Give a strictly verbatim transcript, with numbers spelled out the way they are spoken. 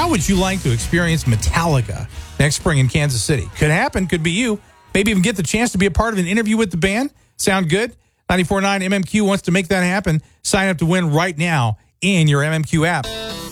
How would you like to experience Metallica next spring in Kansas City? Could happen. Could be you. Maybe even get the chance to be a part of an interview with the band. Sound good? ninety-four point nine M M Q wants to make that happen. Sign up to win right now in your M M Q app.